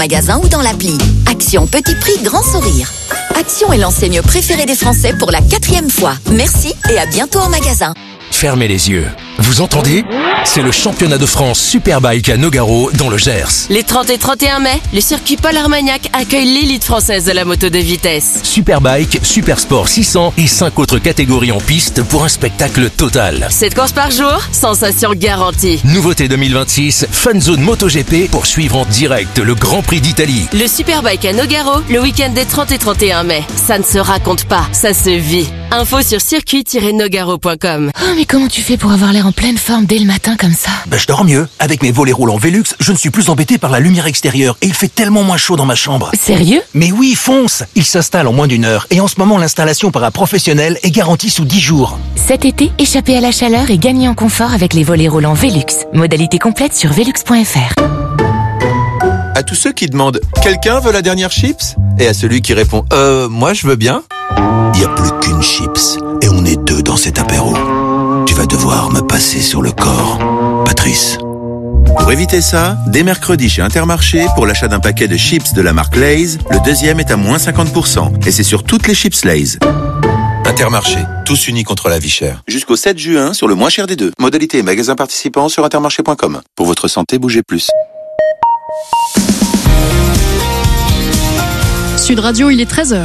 magasin ou dans l'appli. Action petit prix, grand sourire. Action est l'enseigne préférée des Français pour la 4e fois. Merci et à bientôt en magasin. Fermez les yeux. Vous entendez ? C'est le championnat de France Superbike à Nogaro dans le Gers. Les 30 et 31 mai, le circuit Paul Armagnac accueille l'élite française de la moto de vitesse. Superbike, Supersport 600 et 5 autres catégories en piste pour un spectacle total. 7 courses par jour, sensation garantie. Nouveauté 2026, Fun Zone MotoGP pour suivre en direct le Grand Prix d'Italie. Le Superbike à Nogaro, le week-end des 30 et 31 mai. Ça ne se raconte pas, ça se vit. Info sur circuit-nogaro.com. Oh, mais comment tu fais pour avoir l'air en pleine forme dès le matin comme ça ? Je dors mieux. Avec mes volets roulants Velux, je ne suis plus embêté par la lumière extérieure et il fait tellement moins chaud dans ma chambre. Sérieux ? Mais oui, fonce ! Il s'installe en moins d'1 heure et en ce moment l'installation par un professionnel est garantie sous 10 jours. Cet été, échappez à la chaleur et gagnez en confort avec les volets roulants Velux. Modalité complète sur velux.fr. À tous ceux qui demandent « Quelqu'un veut la dernière chips ?» et à celui qui répond « Moi je veux bien ?» Il n'y a plus qu'une chips et on est 2 dans cet apéro. Tu vas devoir me passer sur le corps, Patrice. Pour éviter ça, dès mercredi chez Intermarché, pour l'achat d'un paquet de chips de la marque Lay's, le deuxième est à moins 50%. Et c'est sur toutes les chips Lay's. Intermarché, tous unis contre la vie chère. Jusqu'au 7 juin, sur le moins cher des deux. Modalité et magasins participants sur intermarché.com. Pour votre santé, bougez plus. Sud Radio, il est 13h.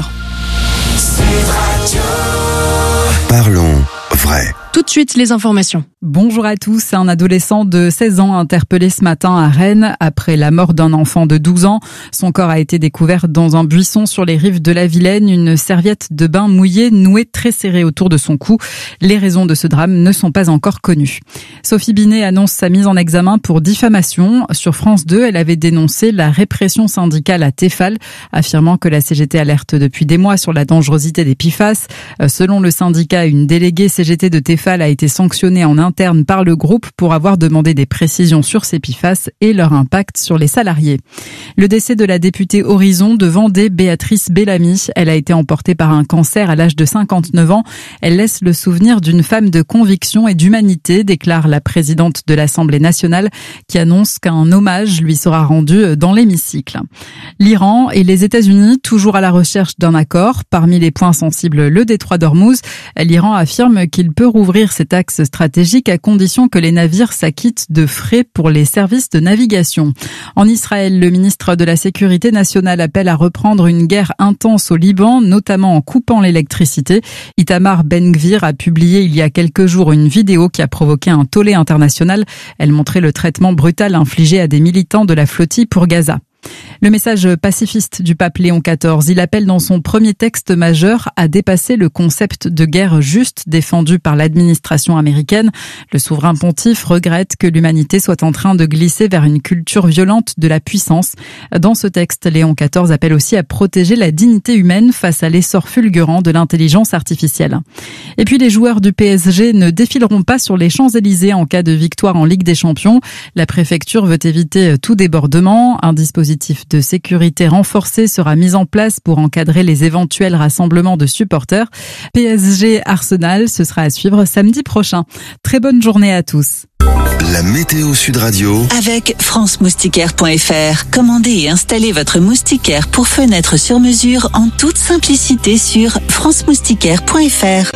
Parlons vrai. Tout de suite, les informations. Bonjour à tous. Un adolescent de 16 ans interpellé ce matin à Rennes après la mort d'un enfant de 12 ans. Son corps a été découvert dans un buisson sur les rives de la Vilaine. Une serviette de bain mouillée nouée très serrée autour de son cou. Les raisons de ce drame ne sont pas encore connues. Sophie Binet annonce sa mise en examen pour diffamation. Sur France 2, elle avait dénoncé la répression syndicale à Tefal, affirmant que la CGT alerte depuis des mois sur la dangerosité des PFAS. Selon le syndicat, une déléguée CGT de Tefal a été sanctionnée en interne par le groupe pour avoir demandé des précisions sur ces PFAS et leur impact sur les salariés. Le décès de la députée Horizon de Vendée, Béatrice Bellamy. Elle a été emportée par un cancer à l'âge de 59 ans. Elle laisse le souvenir d'une femme de conviction et d'humanité, déclare la présidente de l'Assemblée nationale, qui annonce qu'un hommage lui sera rendu dans l'hémicycle. L'Iran et les États-Unis, toujours à la recherche d'un accord. Parmi les points sensibles, le détroit d'Ormuz. L'Iran affirme qu'il peut rouvrir cet axe stratégique à condition que les navires s'acquittent de frais pour les services de navigation. En Israël, le ministre de la Sécurité nationale appelle à reprendre une guerre intense au Liban, notamment en coupant l'électricité. Itamar Ben-Gvir a publié il y a quelques jours une vidéo qui a provoqué un tollé international. Elle montrait le traitement brutal infligé à des militants de la flottille pour Gaza. Le message pacifiste du pape Léon XIV, il appelle dans son premier texte majeur à dépasser le concept de guerre juste défendu par l'administration américaine. Le souverain pontife regrette que l'humanité soit en train de glisser vers une culture violente de la puissance. Dans ce texte, Léon XIV appelle aussi à protéger la dignité humaine face à l'essor fulgurant de l'intelligence artificielle. Et puis les joueurs du PSG ne défileront pas sur les Champs-Élysées en cas de victoire en Ligue des Champions. La préfecture veut éviter tout débordement. Un dispositif de sécurité renforcé sera mis en place pour encadrer les éventuels rassemblements de supporters. PSG Arsenal, ce sera à suivre samedi prochain. Très bonne journée à tous. La météo Sud Radio avec franceMoustiquaire.fr. Commandez et installez votre moustiquaire pour fenêtre sur mesure en toute simplicité sur franceMoustiquaire.fr.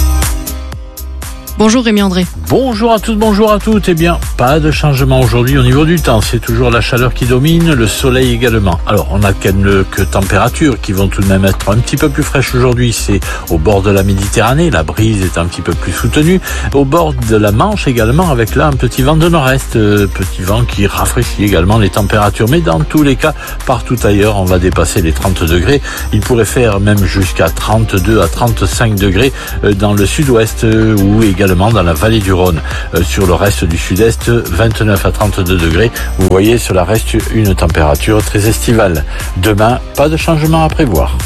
Bonjour Rémi André. Bonjour à tous, bonjour à toutes. Eh bien, pas de changement aujourd'hui au niveau du temps. C'est toujours la chaleur qui domine, le soleil également. Alors, on n'a quelques températures qui vont tout de même être un petit peu plus fraîches aujourd'hui. C'est au bord de la Méditerranée. La brise est un petit peu plus soutenue. Au bord de la Manche également, avec là un petit vent de nord-est. Petit vent qui rafraîchit également les températures. Mais dans tous les cas, partout ailleurs, on va dépasser les 30 degrés. Il pourrait faire même jusqu'à 32 à 35 degrés dans le sud-ouest ou également dans la vallée du Rhône. Sur le reste du sud-est, 29 à 32 degrés. Vous voyez, cela reste une température très estivale. Demain, pas de changement à prévoir.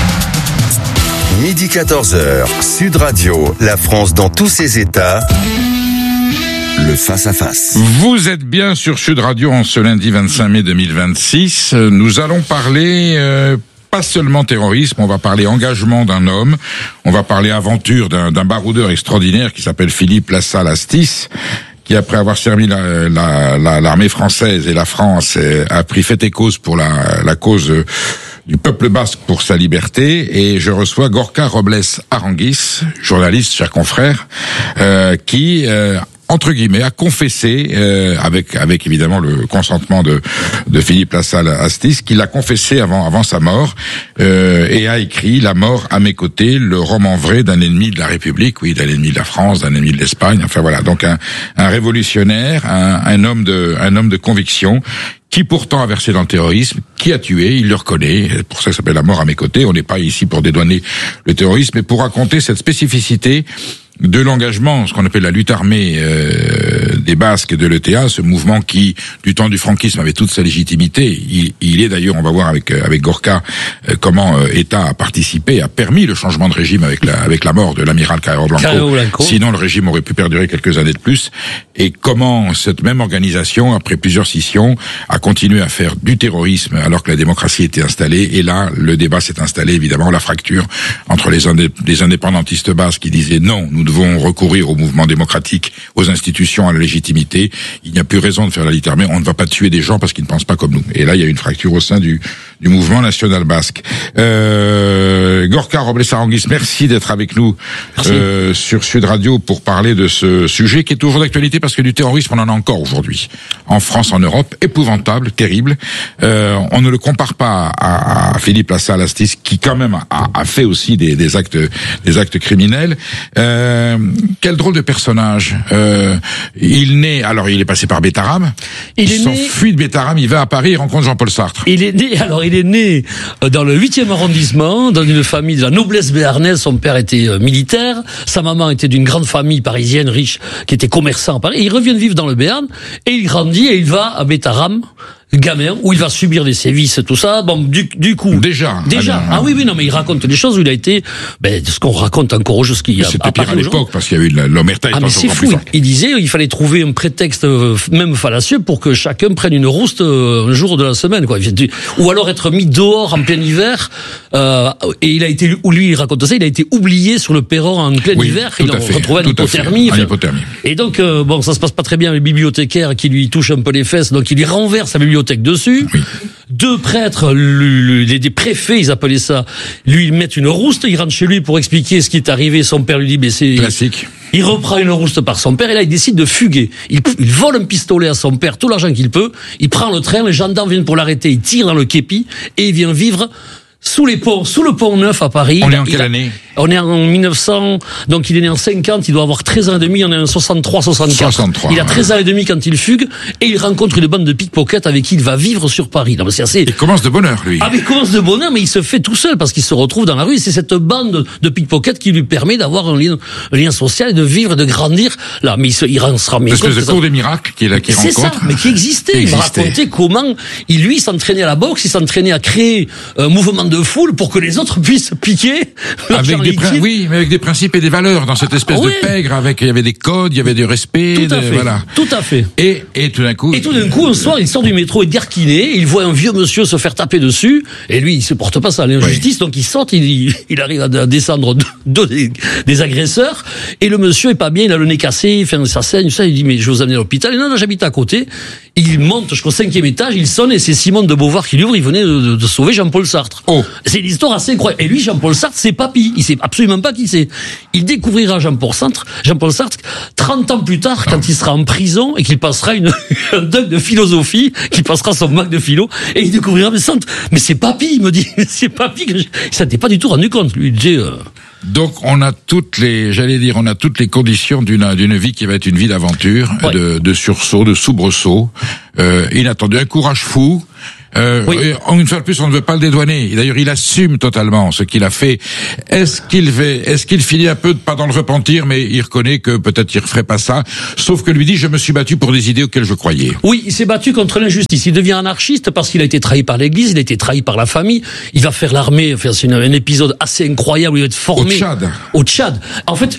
Midi 14h, Sud Radio, la France dans tous ses états. Le face-à-face. Vous êtes bien sur Sud Radio en ce lundi 25 mai 2026. Nous allons parler... pas seulement terrorisme, on va parler engagement d'un homme, on va parler aventure d'un baroudeur extraordinaire qui s'appelle Philippe Lassalle Astis, qui après avoir servi l'armée française et la France a pris fait et cause pour la cause du peuple basque pour sa liberté, et je reçois Gorka Robles Aranguis, journaliste, cher confrère, qui entre guillemets a confessé, avec évidemment le consentement de Philippe Lassalle Astiz, qu'il a confessé avant sa mort, et a écrit La mort à mes côtés, le roman vrai d'un ennemi de la République, oui, d'un ennemi de la France, d'un ennemi de l'Espagne, enfin voilà, donc un révolutionnaire, un homme de conviction, qui pourtant a versé dans le terrorisme, qui a tué, il le reconnaît, pour ça s'appelle La mort à mes côtés. On n'est pas ici pour dédouaner le terrorisme, mais pour raconter cette spécificité de l'engagement, ce qu'on appelle la lutte armée des Basques et de l'ETA, ce mouvement qui, du temps du franquisme, avait toute sa légitimité. Il est d'ailleurs, on va voir avec Gorka comment État a participé, a permis le changement de régime avec la mort de l'amiral Caio Blanco. Sinon, le régime aurait pu perdurer quelques années de plus. Et comment cette même organisation, après plusieurs scissions, a continué à faire du terrorisme alors que la démocratie était installée. Et là, le débat s'est installé, évidemment, la fracture entre les indépendantistes basques qui disaient non, nous devons recourir au mouvement démocratique, aux institutions, à la légitimité. Il n'y a plus raison de faire la lutte armée. On ne va pas tuer des gens parce qu'ils ne pensent pas comme nous. Et là, il y a une fracture au sein du mouvement national basque. Gorka Robles Aranguis, merci d'être avec nous sur Sud Radio pour parler de ce sujet qui est toujours d'actualité parce que du terrorisme, on en a encore aujourd'hui. En France, en Europe, épouvantable, terrible. On ne le compare pas à Philippe Lassalle Astiz qui quand même a fait aussi des actes criminels. Quel drôle de personnage. Il est passé par Bétarame. Il s'enfuit de Bétarame, il va à Paris, il rencontre Jean-Paul Sartre. Il est né dans le 8e arrondissement, dans une famille de la noblesse béarnaise. Son père était militaire, sa maman était d'une grande famille parisienne riche qui était commerçant à Paris. Et il revient vivre dans le Béarn et il grandit et il va à Bétarame, gamin, où il va subir des sévices, tout ça. Bon, du coup. Déjà. Ah oui, non, mais il raconte des choses où il a été, ce qu'on raconte encore aujourd'hui. C'était pire à l'époque, parce qu'il y a eu l'omerta. Ah, mais c'est fou. Il disait, il fallait trouver un prétexte, même fallacieux, pour que chacun prenne une rouste un jour de la semaine, quoi. Ou alors être mis dehors en plein hiver, et il raconte ça, il a été oublié sur le perron en plein hiver, il a retrouvé une hypothermie. Et donc, ça se passe pas très bien, le bibliothécaire qui lui touche un peu les fesses, donc il lui renverse sa bibliothèque dessus. Oui. Deux prêtres, des préfets, ils appelaient ça, lui mettent une rouste, il rentre chez lui pour expliquer ce qui est arrivé, son père lui dit, c'est classique. Il reprend une rouste par son père et là il décide de fuguer. Il vole un pistolet à son père, tout l'argent qu'il peut, il prend le train, les gendarmes viennent pour l'arrêter, il tire dans le képi et il vient vivre sous le pont Neuf à Paris. On est en quelle année? On est en 1900, donc il est né en 50, il doit avoir 13 ans et demi, on est en 63. Il a 13 ans et demi quand il fugue, et il rencontre une bande de pickpockets avec qui il va vivre sur Paris. Non, mais c'est assez... Il commence de bonne heure, lui. Ah, mais il commence de bonne heure, mais il se fait tout seul, parce qu'il se retrouve dans la rue, et c'est cette bande de pickpockets qui lui permet d'avoir un lien social et de vivre et de grandir. Là, mais il sera mis compte. Une espèce de cours des miracles qu'il rencontre. C'est ça, mais qui existait. Il m'a raconté comment il s'entraînait à la boxe, il s'entraînait à créer un mouvement de foule pour que les autres puissent piquer. Oui, mais avec des principes et des valeurs dans cette espèce de pègre, il y avait des codes, il y avait du respect. Tout à fait. Et tout d'un coup. Un soir, il sort du métro et garquiné, il voit un vieux monsieur se faire taper dessus, et lui, il supporte pas ça, l'injustice, donc il sort, il arrive à descendre des agresseurs, et le monsieur est pas bien, il a le nez cassé, il fait ça saigne, ça, il dit, mais je vais vous amener à l'hôpital, et non, j'habite à côté, il monte jusqu'au 5e étage, il sonne, et c'est Simone de Beauvoir qui lui ouvre, il venait de sauver Jean-Paul Sartre. C'est une histoire assez incroyable. Et lui, Jean-Paul Sartre, c'est papy. Il sait absolument pas qui c'est. Il découvrira Jean-Paul Sartre 30 ans plus tard, quand il sera en prison et qu'il passera un doc de philosophie, qu'il passera son bac de philo, et il découvrira, mais c'est papy, il me dit. C'est papy que il s'était pas du tout rendu compte, lui. Donc on a toutes les conditions d'une vie qui va être une vie d'aventure, de sursaut, de soubresaut, inattendu, un courage fou. Une fois de plus, on ne veut pas le dédouaner. D'ailleurs, il assume totalement ce qu'il a fait. Est-ce qu'il finit un peu pas dans le repentir, mais il reconnaît que peut-être il referait pas ça. Sauf que lui dit, je me suis battu pour des idées auxquelles je croyais. Oui, il s'est battu contre l'injustice. Il devient anarchiste parce qu'il a été trahi par l'Église, il a été trahi par la famille. Il va faire l'armée. C'est un épisode assez incroyable où il va être formé. Au Tchad. En fait,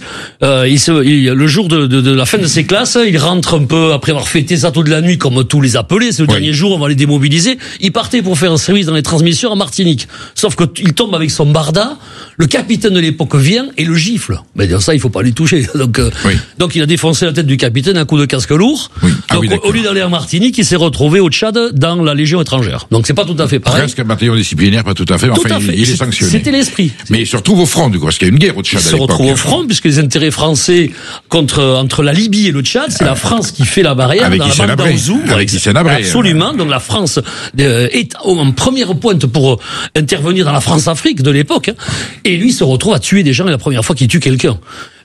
le jour de la fin de ses classes, il rentre un peu après avoir fêté ça toute la nuit, comme tous les appelés. C'est le dernier jour, on va les démobiliser. Il partait pour faire un service dans les transmissions en Martinique. Sauf qu'il tombe avec son barda, le capitaine de l'époque vient et le gifle. Mais ça, il faut pas lui toucher. Donc il a défoncé la tête du capitaine à coup de casque lourd. Oui. Donc au lieu d'aller en Martinique, il s'est retrouvé au Tchad dans la Légion étrangère. Donc c'est pas tout à fait pareil. Presque un bataillon disciplinaire, pas tout à fait. Enfin, il est sanctionné. C'était l'esprit. Mais il se retrouve au front, du coup, parce qu'il y a une guerre au Tchad à l'époque. Il se retrouve au front, puisque les intérêts français entre la Libye et le Tchad, c'est la France qui fait la barrière avec dans la bande d'Anzou. Avec Hissène Habré. Absolument. Donc la France est en première pointe pour intervenir dans la France-Afrique de l'époque. Et lui se retrouve à tuer des gens, et la première fois qu'il tue quelqu'un.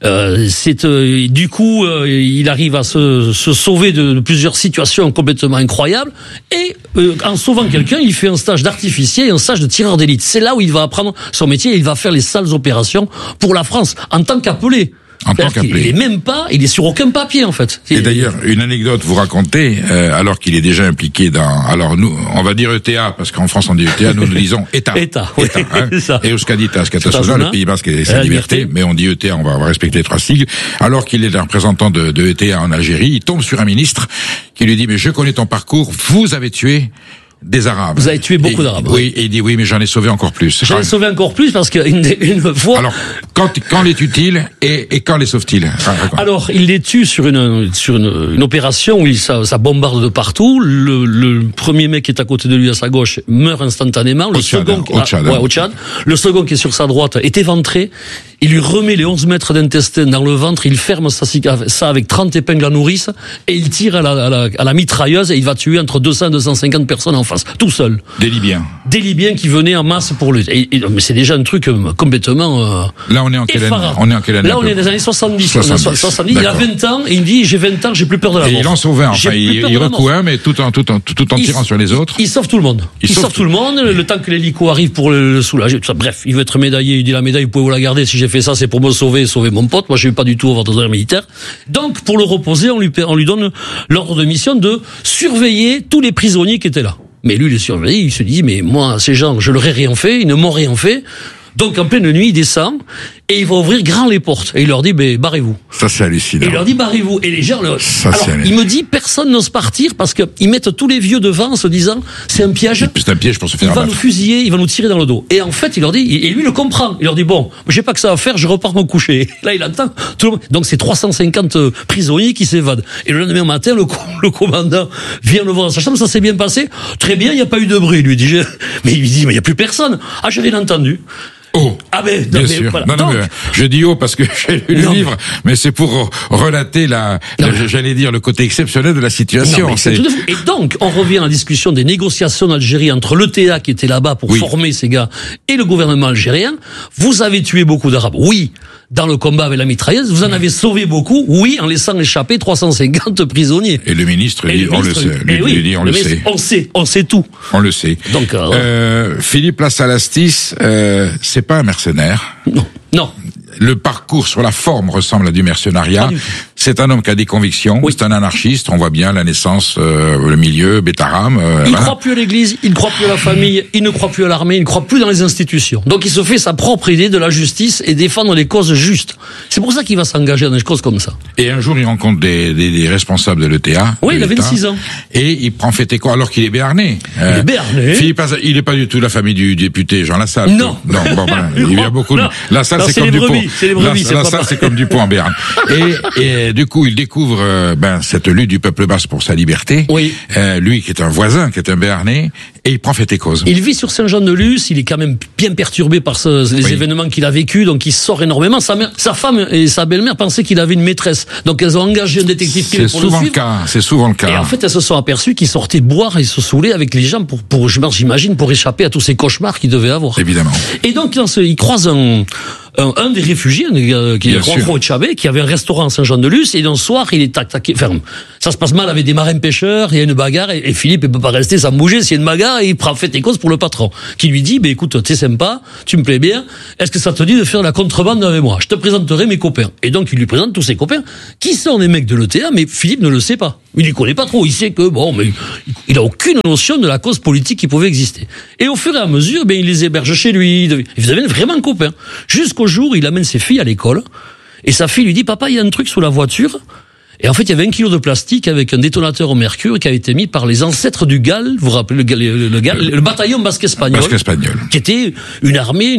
Du coup, il arrive à se sauver de plusieurs situations complètement incroyables. Et en sauvant quelqu'un, il fait un stage d'artificier et un stage de tireur d'élite. C'est là où il va apprendre son métier et il va faire les sales opérations pour la France en tant qu'appelé. Il est même pas, il est sur aucun papier en fait. Et d'ailleurs, une anecdote vous racontez, alors qu'il est déjà impliqué dans, alors nous, on va dire ETA, parce qu'en France on dit ETA, nous disons État. État, hein. Et Euskaditas, Katasuna, le Pays Basque et sa liberté, mais on dit ETA, on va respecter les 3 sigles. Alors qu'il est un représentant de ETA en Algérie, il tombe sur un ministre qui lui dit, mais je connais ton parcours, vous avez tué des Arabes. Vous avez tué beaucoup d'Arabes. Oui, et il dit oui, mais j'en ai sauvé encore plus. J'en ai sauvé encore plus parce qu'une fois... Alors, quand les tue-t-il et quand les sauve-t-il? Alors, il les tue sur une opération où ça bombarde de partout. Le premier mec qui est à côté de lui à sa gauche meurt instantanément. Au Tchad. Le second qui est sur sa droite est éventré. Il lui remet les 11 mètres d'intestin dans le ventre, il ferme ça avec 30 épingles à nourrice et il tire à la mitrailleuse et il va tuer entre 200 et 250 personnes en face, tout seul. Des Libyens. Des Libyens qui venaient en masse pour lui. Mais c'est déjà un truc complètement Là, on est en quelle année? Là, on est dans les années 70. 70. Il a 20 ans et il me dit, j'ai 20 ans, j'ai plus peur de la mort. Et il en sauve un. Enfin, il recoue un, mais tout en tirant sur les autres. Il sauve tout le monde. Il sauve tout le monde, le temps que l'hélico arrive pour le soulager. Tout ça. Bref, il veut être médaillé. Il dit, la médaille, vous pouvez vous la garder. Si j'ai fait ça, c'est pour me sauver mon pote. Moi, je suis pas du tout aventureur militaire. Donc, pour le reposer, on lui donne l'ordre de mission de surveiller tous les prisonniers qui étaient là. Mais lui, il est surveillé. Il se dit, mais moi, ces gens, je leur ai rien fait. Ils ne m'ont rien fait. Donc, en pleine nuit, il descend et il va ouvrir grand les portes. Et il leur dit, barrez-vous. Ça, c'est hallucinant. Et il leur dit, barrez-vous. Et les gens, il me dit, personne n'ose partir parce qu'ils mettent tous les vieux devant en se disant, c'est un piège. C'est un piège pour se faire abattre. Il va nous fusiller, il va nous tirer dans le dos. Et en fait, il leur dit, et lui, il le comprend. Il leur dit, bon, j'ai pas que ça à faire, je repars me coucher. Là, il entend tout le monde. Donc, c'est 350 prisonniers qui s'évadent. Et le lendemain matin, le commandant vient le voir dans sa chambre, ça s'est bien passé. Très bien, il n'y a pas eu de bruit, lui dit. Mais il lui dit, mais il n'y a plus personne. Ah, je l'ai entendu. Oh, bien sûr. Voilà. Non, mais je dis parce que j'ai lu le livre, mais c'est pour relater j'allais dire, le côté exceptionnel de la situation. Non, et donc, on revient à la discussion des négociations d'Algérie entre l'ETA qui était là-bas pour former ces gars et le gouvernement algérien. Vous avez tué beaucoup d'Arabes. Oui. Dans le combat avec la mitrailleuse, vous en avez sauvé beaucoup, oui, en laissant échapper 350 prisonniers. Et le ministre dit, on le sait. On sait tout. On le sait. Donc, Philippe Lassalastis, c'est pas un mercenaire. Non. Le parcours sur la forme ressemble à du mercenariat. C'est un homme qui a des convictions. C'est un anarchiste. On voit bien la naissance, le milieu, Bétaram. Il ne croit plus à l'église, il ne croit plus à la famille, il ne croit plus à l'armée, il ne croit plus dans les institutions. Donc il se fait sa propre idée de la justice et défendre les causes justes. C'est pour ça qu'il va s'engager dans des choses comme ça. Et un jour, il rencontre des responsables de l'ETA. Oui, il a 26 ans. Et il prend fait écho alors qu'il est béarnais. Il est béarnais. Philippe, il n'est pas du tout de la famille du député Jean Lassalle. Non. Il y a beaucoup de... Lassalle, c'est comme du pot. C'est les brebis, c'est comme du pot en Béarn. Et du coup, il découvre cette lutte du peuple basque pour sa liberté. Oui. Lui qui est un voisin, qui est un Béarnais, et il prend fait et cause. Il vit sur Saint-Jean-de-Luz, il est quand même bien perturbé par les événements qu'il a vécu, donc il sort énormément. Sa femme et sa belle-mère pensaient qu'il avait une maîtresse, donc elles ont engagé un détective privé pour le suivre. C'est souvent le cas. Et en fait, elles se sont aperçues qu'il sortait boire et se saouler avec les gens j'imagine, pour échapper à tous ces cauchemars qu'il devait avoir. Évidemment. Et donc, il croise un des réfugiés, qui est Juanjo Echabé, qui avait un restaurant à Saint-Jean-de-Luz, et un soir, il est attaqué, ça se passe mal avec des marins pêcheurs, il y a une bagarre, et Philippe, il peut pas rester sans bouger, s'il y a une bagarre, et il prend fait et cause pour le patron, qui lui dit, écoute, t'es sympa, tu me plais bien, est-ce que ça te dit de faire la contrebande avec moi? Je te présenterai mes copains. Et donc, il lui présente tous ses copains, qui sont des mecs de l'ETA, mais Philippe ne le sait pas. Il les connaît pas trop, il sait que, mais il a aucune notion de la cause politique qui pouvait exister. Et au fur et à mesure, il les héberge chez lui, ils deviennent vraiment copains. Jusqu'au jour où il amène ses filles à l'école, et sa fille lui dit, papa, il y a un truc sous la voiture, Et en fait, il y avait 1 kilo de plastique avec un détonateur au mercure qui avait été mis par les ancêtres du GAL. Vous vous rappelez le bataillon basque espagnol. Qui était une armée,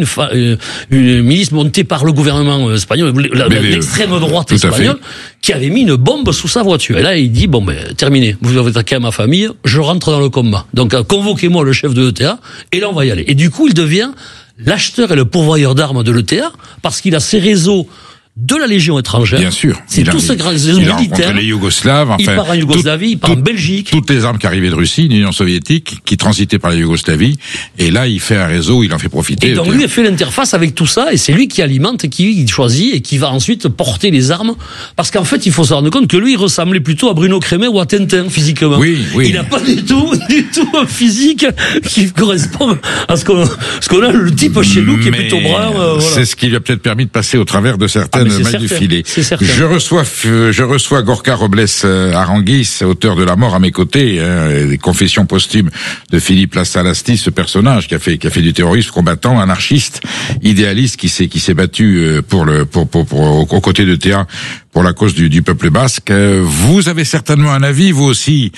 une milice montée par le gouvernement espagnol, l'extrême droite espagnole, qui avait mis une bombe sous sa voiture. Et là, il dit, terminé. Vous avez attaqué à ma famille, je rentre dans le combat. Donc, convoquez-moi le chef de l'ETA, et là, on va y aller. Et du coup, il devient l'acheteur et le pourvoyeur d'armes de l'ETA, parce qu'il a ses réseaux de la Légion étrangère. Bien sûr. C'est tous ces grands réseaux militaires. Les Yougoslaves. Il part en Yougoslavie, il part en Belgique. Toutes les armes qui arrivaient de Russie, l'Union soviétique, qui transitaient par la Yougoslavie. Et là, il fait un réseau, il en fait profiter. Et donc lui, il fait l'interface avec tout ça, et c'est lui qui alimente, et qui choisit, et qui va ensuite porter les armes. Parce qu'en fait, il faut se rendre compte que lui, il ressemblait plutôt à Bruno Crémer ou à Tintin, physiquement. Oui. Il n'a pas du tout un physique qui correspond à ce qu'on a, le type chez nous, qui est plutôt brun. Voilà. C'est ce qui lui a peut-être permis de passer au travers de certaines mailles du filet. Je reçois Gorka Robles Aranguis, auteur de La mort à mes côtés, des confessions posthumes de Philippe Lassalastis, ce personnage qui a fait du terrorisme, combattant, anarchiste, idéaliste, qui s'est battu aux côtés de Théa pour la cause du peuple basque. Vous avez certainement un avis, vous aussi,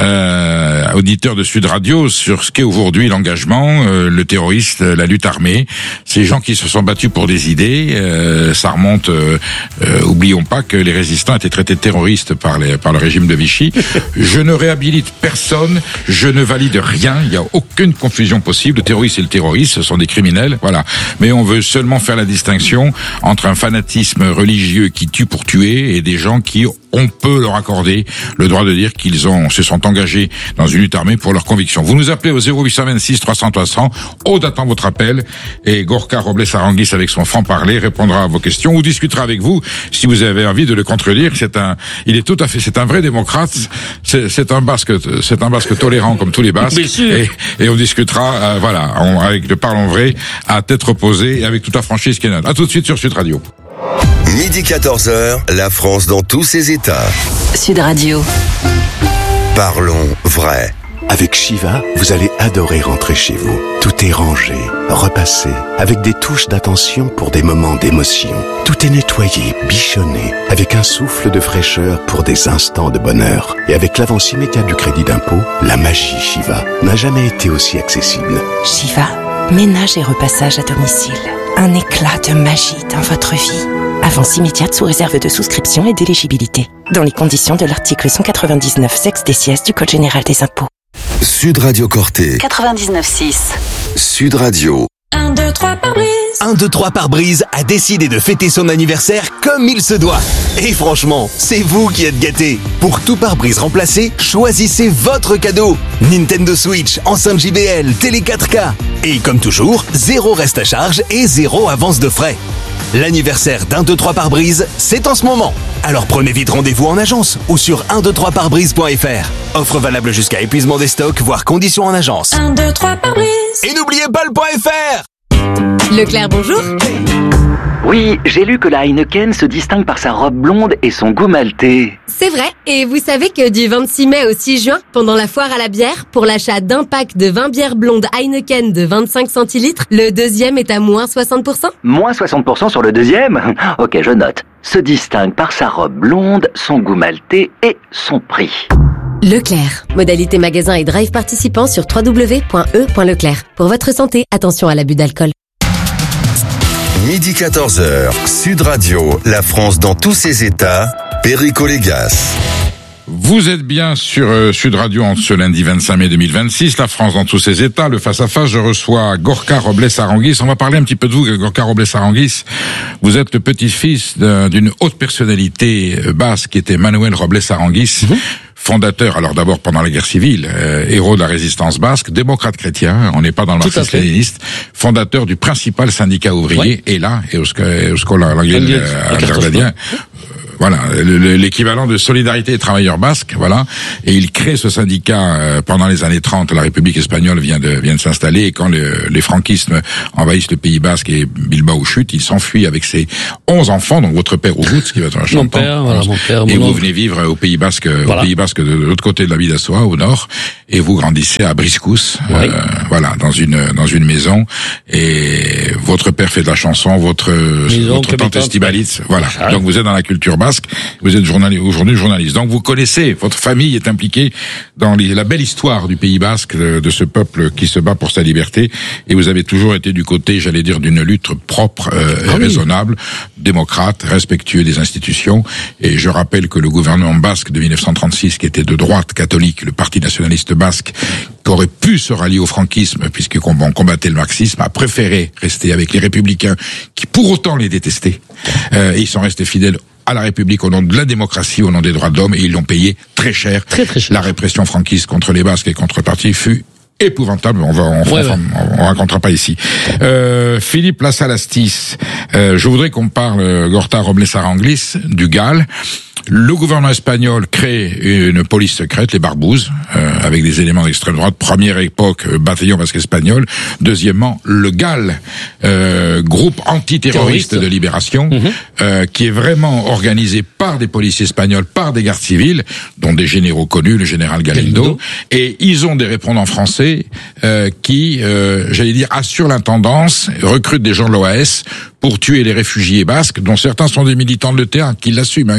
auditeur de Sud Radio, sur ce qu'est aujourd'hui l'engagement, le terroriste, la lutte armée, ces gens qui se sont battus pour des idées. Ça remonte, oublions pas que les résistants étaient traités de terroristes par le régime de Vichy. Je ne réhabilite personne, je ne valide rien, il n'y a aucune confusion possible. Le terroriste et le terroriste, ce sont des criminels, voilà. Mais on veut seulement faire la distinction entre un fanatisme religieux qui tue pour tuer et des gens qui, on peut leur accorder le droit de dire qu'ils se sont engagés dans une lutte armée pour leurs convictions. Vous nous appelez au 0826 300 300, Aude attend votre appel, et Gorka Robles Aranguis, avec son franc-parler, répondra à vos questions ou discutera avec vous si vous avez envie de le contredire. C'est un vrai démocrate, c'est un basque tolérant comme tous les Basques, et on discutera, avec le parlons vrai, à tête reposée et avec toute la franchise qui est notre. À tout de suite sur Sud Radio. Midi 14h, la France dans tous ses états. Sud Radio. Parlons vrai. Avec Shiva, vous allez adorer rentrer chez vous. Tout est rangé, repassé, avec des touches d'attention pour des moments d'émotion. Tout est nettoyé, bichonné, avec un souffle de fraîcheur pour des instants de bonheur. Et avec l'avance immédiate du crédit d'impôt, la magie Shiva n'a jamais été aussi accessible. Shiva, ménage et repassage à domicile. Un éclat de magie dans votre vie. Avance immédiate sous réserve de souscription et d'éligibilité. Dans les conditions de l'article 199 sexe des sièges du Code général des impôts. Sud Radio Corté. 99.6. Sud Radio. 1, 2, 3 pare-brise. 1, 2, 3 pare-brise a décidé de fêter son anniversaire comme il se doit. Et franchement, c'est vous qui êtes gâtés. Pour tout pare-brise remplacé, choisissez votre cadeau. Nintendo Switch, enceinte JBL, télé 4K. Et comme toujours, 0 reste à charge et 0 avance de frais. L'anniversaire d'1, 2, 3 pare-brise, c'est en ce moment. Alors prenez vite rendez-vous en agence ou sur 123pare-brise.fr. Offre valable jusqu'à épuisement des stocks, voire conditions en agence. 1, 2, 3 pare-brise. Et n'oubliez pas le .fr. Leclerc, bonjour. Oui, j'ai lu que la Heineken se distingue par sa robe blonde et son goût maltais. C'est vrai, et vous savez que du 26 mai au 6 juin, pendant la foire à la bière, pour l'achat d'un pack de 20 bières blondes Heineken de 25 centilitres, le deuxième est à moins 60%. Moins 60% sur le deuxième ? Ok, je note. Se distingue par sa robe blonde, son goût maltais et son prix. Leclerc. Modalité magasin et drive participant sur www.e.leclerc. Pour votre santé, attention à l'abus d'alcool. Midi 14h, Sud Radio, la France dans tous ses états, Perico Légas. Vous êtes bien sur Sud Radio en ce lundi 25 mai 2026, la France dans tous ses états, le face-à-face. Je reçois Gorka Robles Aranguis. On va parler un petit peu de vous, Gorka Robles Aranguis. Vous êtes le petit-fils d'une haute personnalité basque qui était Manuel Robles Aranguis. Fondateur, alors d'abord pendant la guerre civile, héros de la résistance basque, démocrate chrétien, on n'est pas dans le marxiste-léniniste, fondateur du principal syndicat ouvrier, et là, Eusko Languien, voilà, l'équivalent de Solidarité des travailleurs basques, voilà. Et il crée ce syndicat pendant les années 30. La République espagnole vient de s'installer, et quand les franquismes envahissent le Pays basque et Bilbao chute, il s'enfuit avec ses 11 enfants, donc votre père Urgut, qui va être un chantant. Mon père, et vous venez vivre au Pays basque, de l'autre côté de la Bidasoa, au nord, et vous grandissez à Briscous, dans une maison. Et votre père fait de la chanson, votre tante Estibaliz, voilà. Donc vous êtes dans la culture basque. basque. Vous êtes aujourd'hui journaliste. Donc vous connaissez, votre famille est impliquée dans la belle histoire du Pays basque, de ce peuple qui se bat pour sa liberté. Et vous avez toujours été du côté, j'allais dire, d'une lutte propre et raisonnable, démocrate, respectueux des institutions. Et je rappelle que le gouvernement basque de 1936, qui était de droite catholique, le Parti nationaliste basque, qui aurait pu se rallier au franquisme puisqu'on combattait le marxisme, a préféré rester avec les républicains qui pour autant les détestaient. Et ils sont restés fidèles à la République au nom de la démocratie, au nom des droits de l'homme, et ils l'ont payé très cher. Très cher. La répression franquiste contre les Basques et contre le parti fut épouvantable. On racontera pas ici. Philippe Lassalastis, je voudrais qu'on parle Gorka Robles Aranglis du GAL. Le gouvernement espagnol crée une police secrète, les Barbouzes, avec des éléments d'extrême droite. Première époque, bataillon basque espagnol. Deuxièmement, le GAL, groupe antiterroriste de libération, qui est vraiment organisé par des policiers espagnols, par des gardes civils, dont des généraux connus, le général Galindo. Et ils ont des répondants français qui, j'allais dire, assurent l'intendance, recrutent des gens de l'OAS pour tuer les réfugiés basques, dont certains sont des militants de l'ETA, qui l'assument.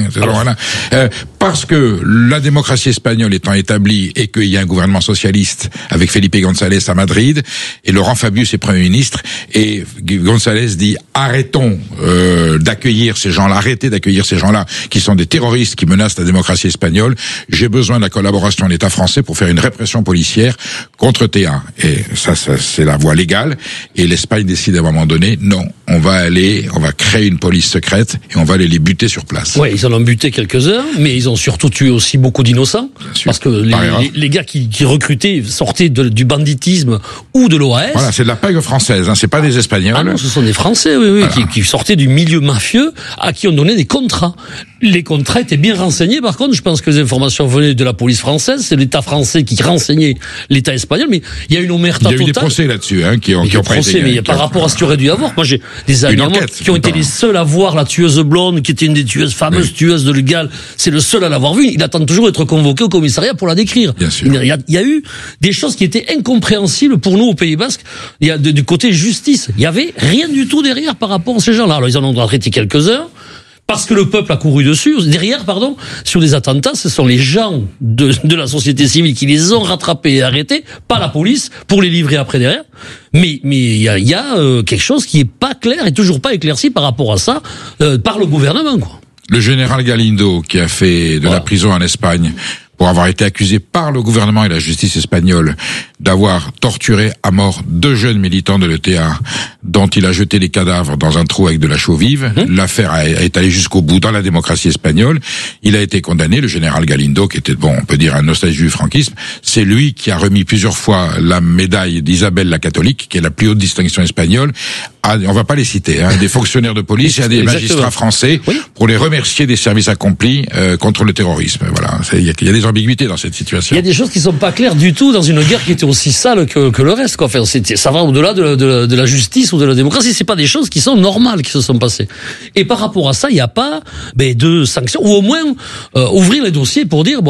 Parce que la démocratie espagnole étant établie et qu'il y a un gouvernement socialiste avec Felipe González à Madrid, et Laurent Fabius est Premier ministre, et González dit arrêtons d'accueillir ces gens-là, arrêtez d'accueillir ces gens-là qui sont des terroristes qui menacent la démocratie espagnole. J'ai besoin de la collaboration de l'État français pour faire une répression policière contre TA. Et ça c'est la voie légale. Et l'Espagne décide à un moment donné, non, on va créer une police secrète et on va aller les buter sur place. Ouais, ils en ont buté quelques-uns, mais ils ont surtout tué aussi beaucoup d'innocents. Parce que les gars qui recrutaient sortaient du banditisme ou de l'OAS. Voilà, c'est de la pègre française, hein, c'est pas des Espagnols. Ah non, ce sont des Français, voilà. qui sortaient du milieu mafieux, à qui on donnait des contrats. Les contrats étaient bien renseignés, par contre, je pense que les informations venaient de la police française, c'est l'État français qui renseignait l'État espagnol, mais il y a une omerta totale. Il y a eu des procès là-dessus, hein, qui ont pas été... Mais par rapport à ce qu'il aurait dû y avoir, moi j'ai des amis qui ont été les seuls à voir la tueuse blonde, qui était une des fameuses tueuses de Lugal, c'est le seul à l'avoir vue, il attend toujours d'être convoqué au commissariat pour la décrire. Bien sûr. Il y a eu des choses qui étaient incompréhensibles pour nous au Pays Basque, il y a du côté justice, il y avait rien du tout derrière par rapport à ces gens-là. Alors ils en ont traité quelques-uns, parce que le peuple a couru derrière, sur des attentats, ce sont les gens de la société civile qui les ont rattrapés et arrêtés, pas la police, pour les livrer après derrière. Mais il y a quelque chose qui est pas clair et toujours pas éclairci par rapport à ça, par le gouvernement, quoi. Le général Galindo, qui a fait de la prison en Espagne, pour avoir été accusé par le gouvernement et la justice espagnole d'avoir torturé à mort 2 jeunes militants de l'ETA dont il a jeté les cadavres dans un trou avec de la chaux vive. L'affaire est allée jusqu'au bout dans la démocratie espagnole. Il a été condamné, le général Galindo, qui était, on peut dire un nostalgie du franquisme. C'est lui qui a remis plusieurs fois la médaille d'Isabelle la catholique, qui est la plus haute distinction espagnole. On va pas les citer, hein, des fonctionnaires de police et à des magistrats français pour les remercier des services accomplis contre le terrorisme. Voilà, il y a des ambiguïtés dans cette situation. Il y a des choses qui sont pas claires du tout dans une guerre qui était aussi sale que le reste, quoi. Enfin, ça va au-delà de la justice ou de la démocratie. C'est pas des choses qui sont normales qui se sont passées. Et par rapport à ça, il n'y a pas de sanctions, ou au moins ouvrir les dossiers pour dire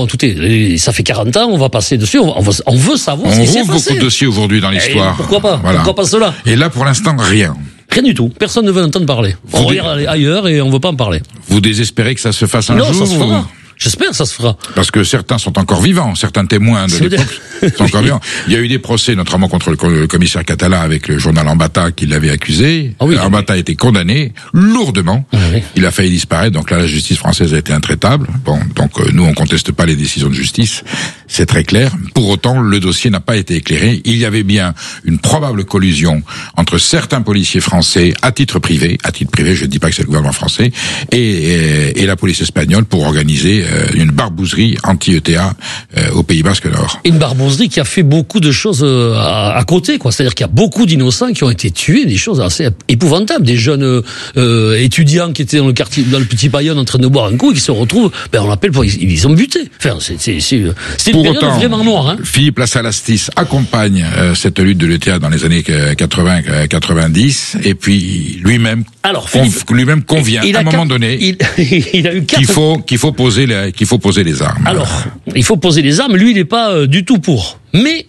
ça fait 40 ans, on va passer dessus, on veut savoir ce qui s'est passé. On ouvre beaucoup de dossiers aujourd'hui dans l'histoire. Pourquoi pas? Voilà. Pourquoi pas cela? Et là, pour l'instant, rien. Rien du tout. Personne ne veut entendre parler. On regarde ailleurs et on veut pas en parler. Vous désespérez que ça se fasse un jour? Non, ça se fera. J'espère que ça se fera. Parce que certains sont encore vivants, certains témoins de l'époque sont encore vivants. Il y a eu des procès, notamment contre le commissaire Català avec le journal Ambata qui l'avait accusé. Ambata a été condamné lourdement. Il a failli disparaître, donc là la justice française a été intraitable. Bon, donc nous on conteste pas les décisions de justice, c'est très clair. Pour autant, le dossier n'a pas été éclairé. Il y avait bien une probable collusion entre certains policiers français à titre privé, je ne dis pas que c'est le gouvernement français, et la police espagnole pour organiser une barbouzerie anti-ETA au Pays Basque Nord. Une barbouzerie qui a fait beaucoup de choses à côté, quoi. C'est-à-dire qu'il y a beaucoup d'innocents qui ont été tués, des choses assez épouvantables, des jeunes étudiants qui étaient dans le petit Bayonne en train de boire un coup et qui se retrouvent, on l'appelle ils ont buté. Enfin, c'est une période vraiment noire, hein. Philippe Lassalastis accompagne cette lutte de l'ETA dans les années 80-90 et puis lui-même convient à un moment donné il a eu qu'il faut poser les armes. Alors, il faut poser les armes. Lui, il n'est pas du tout pour. Mais